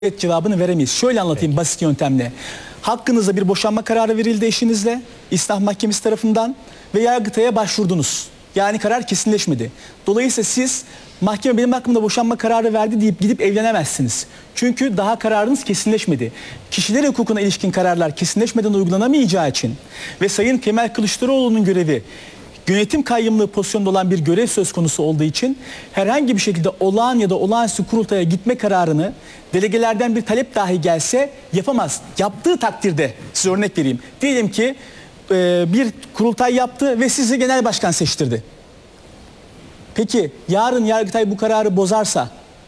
evet cevabını veremeyiz. Şöyle anlatayım basit yöntemle. Hakkınızda bir boşanma kararı verildi eşinizle, İslah Mahkemesi tarafından ve Yargıtay'a başvurdunuz. Yani karar kesinleşmedi. Dolayısıyla siz mahkeme benim hakkımda boşanma kararı verdi deyip gidip evlenemezsiniz. Çünkü daha kararınız kesinleşmedi. Kişiler hukukuna ilişkin kararlar kesinleşmeden uygulanamayacağı için ve Sayın Kemal Kılıçdaroğlu'nun görevi yönetim kayyımlığı pozisyonunda olan bir görev söz konusu olduğu için herhangi bir şekilde olağan ya da olağanüstü kurultaya gitme kararını delegelerden bir talep dahi gelse yapamaz. Yaptığı takdirde size örnek vereyim. Diyelim ki bir kurultay yaptı ve sizi genel başkan seçtirdi. Peki yarın Yargıtay bu kararı bozarsa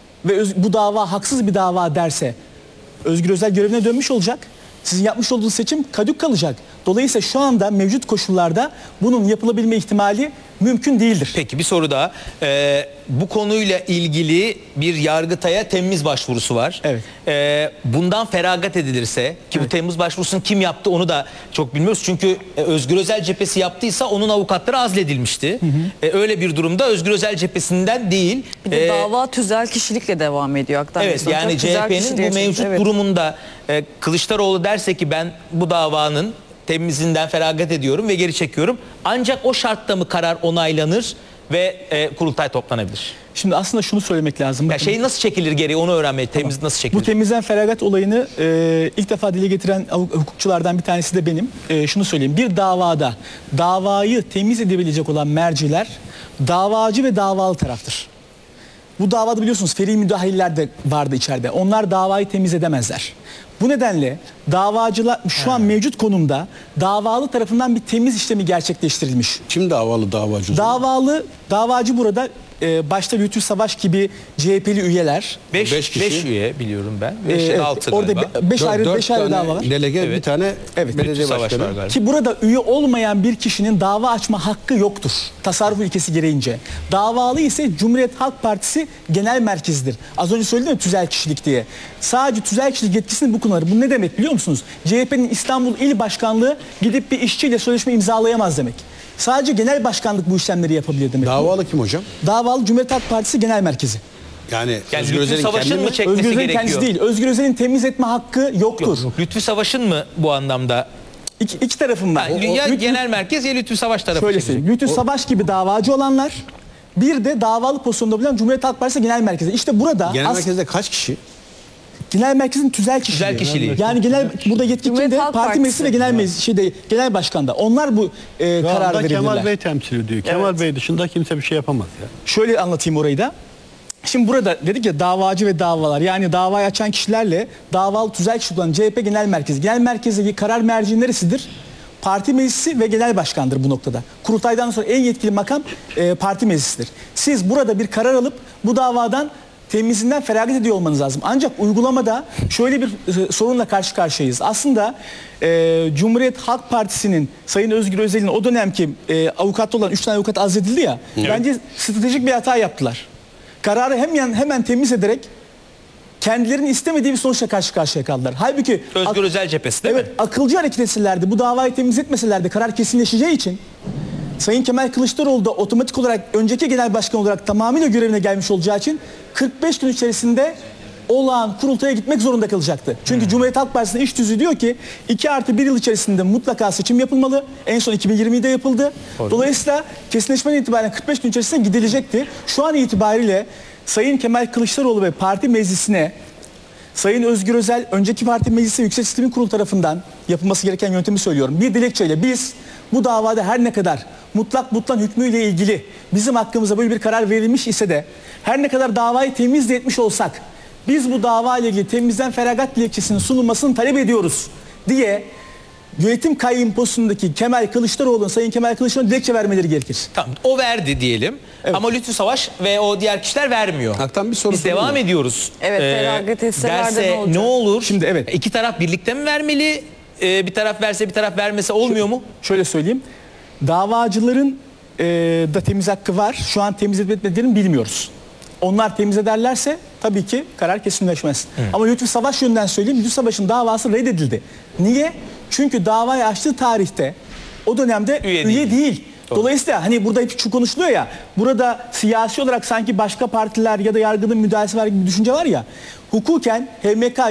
ve bu dava haksız bir dava derse Özgür Özel görevine dönmüş olacak. Sizin yapmış olduğunuz seçim kadük kalacak. Dolayısıyla şu anda mevcut koşullarda bunun yapılabilme ihtimali mümkün değildir. Peki bir soru daha. Bu konuyla ilgili bir Yargıtay'a temiz başvurusu var. Evet. Bundan feragat edilirse ki bu temiz başvurusunu kim yaptı onu da çok bilmiyoruz. Çünkü Özgür Özel cephesi yaptıysa onun avukatları azledilmişti. Öyle bir durumda Özgür Özel cephesinden değil. Bir de dava tüzel kişilikle devam ediyor. Aktar Evet yani CHP'nin bu mevcut durumunda Kılıçdaroğlu derse ki ben bu davanın temizinden feragat ediyorum ve geri çekiyorum. Ancak o şartta mı karar onaylanır ve kurultay toplanabilir? Şimdi aslında şunu söylemek lazım. Ya şey nasıl çekilir geri onu öğrenmeye, temiz nasıl çekilir? Bu temizden feragat olayını ilk defa dile getiren hukukçulardan bir tanesi de benim. Şunu söyleyeyim. Bir davada davayı temiz edebilecek olan merciler davacı ve davalı taraftır. Bu davada biliyorsunuz feri müdahiller de vardı içeride. Onlar davayı temiz edemezler. Bu nedenle davacılar şu an mevcut konumda davalı tarafından bir temiz işlemi gerçekleştirilmiş. Kim davalı davacı? Davacı burada başta Lütfü Savaş gibi CHP'li üyeler. 5 üye biliyorum ben. 5 evet, 6 orada galiba. 5 ayrı dava var. Delege Evet. bir tane Evet. belediye Savaş başkanı. var galiba. Ki burada üye olmayan bir kişinin dava açma hakkı yoktur. Tasarruf ilkesi gereğince. Davalı ise Cumhuriyet Halk Partisi genel merkezidir. Az önce söyledim ya tüzel kişilik diye. Sadece tüzel kişilik yetkisini bu kullanır. Bu ne demek biliyor musunuz? CHP'nin İstanbul İl Başkanlığı gidip bir işçiyle sözleşme imzalayamaz demek. Sadece genel başkanlık bu işlemleri yapabilir demek. Davalı kim hocam? Davalı Cumhuriyet Halk Partisi genel merkezi. Yani Yani Özgür Lütfü Özel'in Savaş'ın kendi mı mi? çekmesi Özgür Özel'in gerekiyor? kendisi değil. Özgür Özel'in temiz etme hakkı yoktur. Lütfü Savaş'ın mı bu anlamda? İki tarafım var. Ya genel merkez ya Lütfü Savaş tarafı. Şöyle çekecek. söyleyeyim. Lütfü Savaş gibi davacı olanlar, bir de davalı pozisyonda bulunan Cumhuriyet Halk Partisi genel merkezi. İşte burada Genel merkezde kaç kişi? genel merkezin tüzel kişiliği. Tüzel kişiliği. Yani burada yetki Cumhuriyet kimde? Halk Parti meclisi ve Partisi. genel meclis genel başkanda. Onlar bu karar verirler. Kemal Bey temsil ediyor. Kemal Bey dışında kimse bir şey yapamaz ya. Şöyle anlatayım orayı da. Şimdi burada dedik ya davacı ve davalar, yani davayı açan kişilerle davalı tüzel kişi olan CHP genel merkezi. Genel merkezdeki karar merci neresidir? Parti meclisi ve genel başkandır bu noktada. Kurultaydan sonra en yetkili makam parti meclisidir. Siz burada bir karar alıp bu davadan temizinden feragat ediyor olmanız lazım. Ancak uygulamada şöyle bir sorunla karşı karşıyayız. Aslında Cumhuriyet Halk Partisi'nin Sayın Özgür Özel'in o dönemki avukatta olan 3 tane avukat azledildi ya. Evet. Bence stratejik bir hata yaptılar. Kararı hemen temiz ederek kendilerinin istemediği bir sonuçla karşı karşıya kaldılar. Halbuki Özgür Özel cephesi değil mi? akılcı hareket etselerdi, bu davayı temiz etmeselerdi karar kesinleşeceği için Sayın Kemal Kılıçdaroğlu da otomatik olarak önceki genel başkan olarak tamamıyla görevine gelmiş olacağı için 45 gün içerisinde olağan kurultaya gitmek zorunda kalacaktı. Çünkü Cumhuriyet Halk Partisi'nin iş tüzüğü diyor ki 2+1 yıl içerisinde mutlaka seçim yapılmalı. En son 2020'de yapıldı. Dolayısıyla kesinleşmeden itibaren 45 gün içerisinde gidilecekti. Şu an itibariyle Sayın Kemal Kılıçdaroğlu ve parti meclisine Sayın Özgür Özel önceki parti meclisi Yüksek Seçim Kurulu tarafından yapılması gereken yöntemi söylüyorum. Bir dilekçeyle biz bu davada her ne kadar mutlak butlan hükmüyle ilgili bizim hakkımıza böyle bir karar verilmiş ise de her ne kadar davayı temiz de etmiş olsak biz bu dava ile ilgili temizden feragat dilekçesinin sunulmasını talep ediyoruz diye yönetim kayyum pozisyondaki Sayın Kemal Kılıçdaroğlu'na dilekçe vermeleri gerekir. Tamam o verdi diyelim. Evet. Ama Lütfü Savaş ve o diğer kişiler vermiyor. Haktan bir soru Biz devam sorayım mı? ediyoruz. Evet, feragat etseler de derse ne olacak? ne olur? Şimdi evet. İki taraf birlikte mi vermeli? Bir taraf verse bir taraf vermese olmuyor mu? Şöyle söyleyeyim. Davacıların da temiz hakkı var. Şu an temiz etmediklerini bilmiyoruz. Onlar temiz ederlerse tabii ki karar kesinleşmez. Ama Lütfü Savaş yönünden söyleyeyim. Lütfü Savaş'ın davası reddedildi. Niye? Çünkü davayı açtığı tarihte o dönemde Üye üye değil. Dolayısıyla hani burada hep şu konuşuluyor ya, burada siyasi olarak sanki başka partiler ya da yargının müdahalesi var gibi bir düşünce var ya, hukuken HMK